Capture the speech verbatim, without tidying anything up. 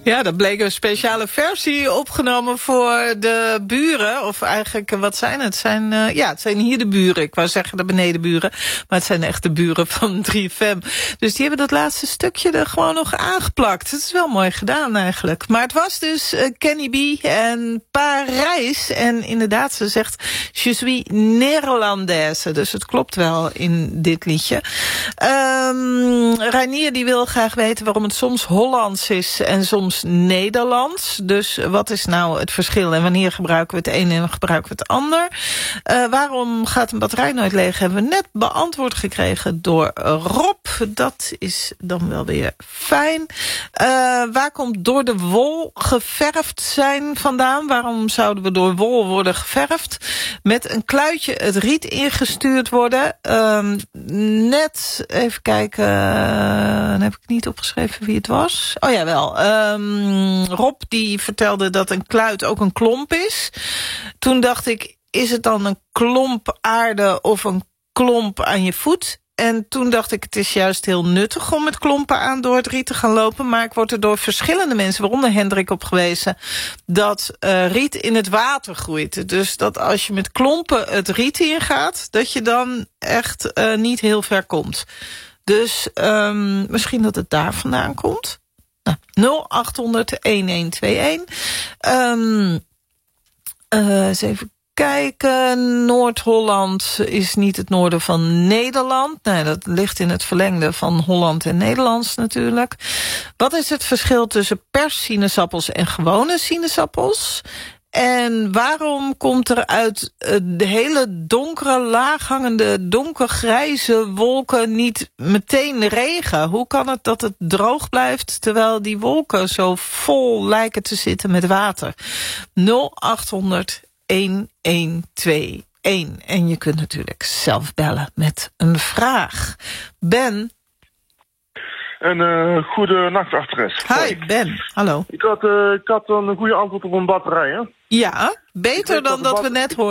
Ja, dat bleek een speciale versie opgenomen voor de buren. Of eigenlijk, wat zijn het? het zijn, uh, ja, het zijn hier de buren. Ik wou zeggen de benedenburen. Maar het zijn echt de buren van drie F M. Dus die hebben dat laatste stukje er gewoon nog aangeplakt. Het is wel mooi gedaan eigenlijk. Maar het was dus uh, Kenny B en Parijs. En inderdaad, ze zegt je suis Néerlandaise. Dus het klopt wel in dit liedje. Um, Reinier die wil graag weten waarom het soms Hollands is en soms Nederlands. Dus wat is nou het verschil en wanneer gebruiken we het een en gebruiken we het ander? Uh, waarom gaat een batterij nooit leeg? Hebben we net beantwoord gekregen door Rob. Dat is dan wel weer fijn. Uh, waar komt door de wol geverfd zijn vandaan? Waarom zouden we door wol worden geverfd? Met een kluitje het riet ingestuurd worden. Uh, net, even kijken, uh, dan heb ik niet opgeschreven wie het was. Oh ja, wel. Um, Rob die vertelde dat een kluit ook een klomp is. Toen dacht ik, is het dan een klomp aarde of een klomp aan je voet? En toen dacht ik, het is juist heel nuttig om met klompen aan door het riet te gaan lopen. Maar ik word er door verschillende mensen, waaronder Hendrik, op gewezen dat uh, riet in het water groeit. Dus dat als je met klompen het riet ingaat, dat je dan echt uh, niet heel ver komt. Dus um, misschien dat het daar vandaan komt. Nou, nul acht honderd een een twee een. Um, uh, eens even kijken. Noord-Holland is niet het noorden van Nederland. Nee, dat ligt in het verlengde van Holland en Nederlands natuurlijk. Wat is het verschil tussen perssinezappels en gewone sinaasappels? En waarom komt er uit de hele donkere, laaghangende, donkergrijze wolken niet meteen regen? Hoe kan het dat het droog blijft terwijl die wolken zo vol lijken te zitten met water? nul acht honderd een een twee een. En je kunt natuurlijk zelf bellen met een vraag. Ben? Een uh, goede nachtachteres. Hi, Ben. Hallo. Ik had, uh, ik had een goede antwoord op een batterij, hè? Ja, beter dan dat we net hoorden.